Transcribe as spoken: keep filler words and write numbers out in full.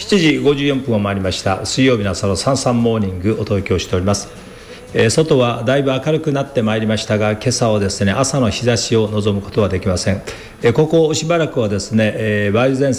しちじごじゅうよんぷんを回りました。水曜日の朝のサンサンモーニングお届けをしております。えー、外はだいぶ明るくなってまいりましたが、今朝はですね、朝の日差しを望むことはできません。えー、ここしばらくはですね、えー、梅雨前線